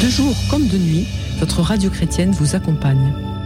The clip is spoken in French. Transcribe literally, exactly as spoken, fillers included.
De jour comme de nuit, votre radio chrétienne vous accompagne.